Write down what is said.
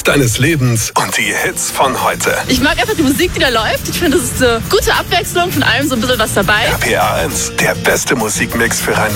deines Lebens und die Hits von heute. Ich mag einfach die Musik, die da läuft. Ich finde, das ist eine gute Abwechslung, von allem so ein bisschen was dabei. RPA 1, der beste Musikmix für Rhein-Main.